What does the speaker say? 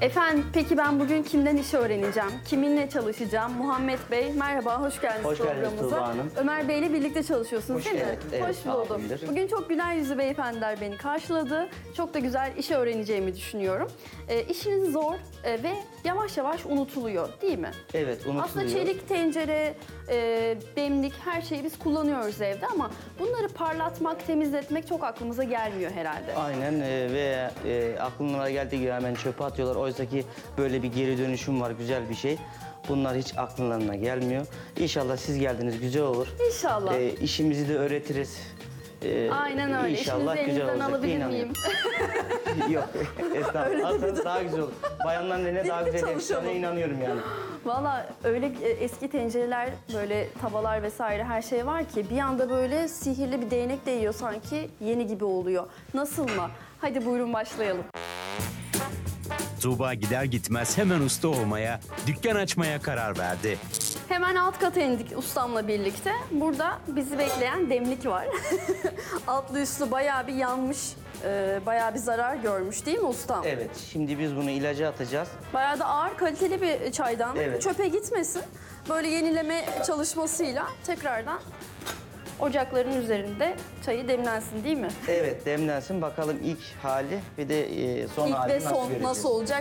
Efendim, peki ben bugün kimden iş öğreneceğim? Kiminle çalışacağım? Muhammed Bey, merhaba, hoş geldiniz Hoş geldiniz programımıza. Tuğba Hanım. Ömer Bey ile birlikte çalışıyorsunuz değil mi? Evet, Hoş buldum. abimdir. Bugün çok güler yüzlü beyefendiler beni karşıladı. Çok da güzel iş öğreneceğimi düşünüyorum. İşiniz zor ve yavaş yavaş unutuluyor değil mi? Evet, unutuluyor. Aslında çelik tencere, demlik her şeyi biz kullanıyoruz evde ama bunları parlatmak, temizletmek çok aklımıza gelmiyor herhalde. Aynen ve aklına geldiği gibi hemen çöpe atıyorlar. Oysa ki böyle bir geri dönüşüm var, güzel bir şey. Bunlar hiç akllarına gelmiyor. İnşallah siz geldiniz, güzel olur. İnşallah. İşimizi de öğretiriz. Aynen öyle. İnşallah İşinizi güzel elinizden olacak diye alabilir inanıyorum. miyim? Yok, estağfurullah. Alsanız daha güzel olur. Bayanlar ne daha güzel çalışalım. yapacağına inanıyorum yani. Valla öyle eski tencereler, böyle tavalar vesaire her şey var ki bir anda böyle sihirli bir değnek değiyor sanki yeni gibi oluyor. Nasıl mı? Hadi buyurun başlayalım. Tuğba gider gitmez hemen usta olmaya, dükkan açmaya karar verdi. Hemen alt kata indik ustamla birlikte. Burada bizi bekleyen demlik var. Altlı üstlü bayağı bir yanmış, bayağı bir zarar görmüş değil mi ustam? Evet, şimdi biz bunu ilaca atacağız. Bayağı da ağır, kaliteli bir çaydan. Evet. Çöpe gitmesin. Böyle yenileme çalışmasıyla tekrardan ocakların üzerinde çayı demlensin değil mi? Evet, demlensin. Bakalım ilk hali ve de son İlk hali ve nasıl son göreceğiz? nasıl olacak?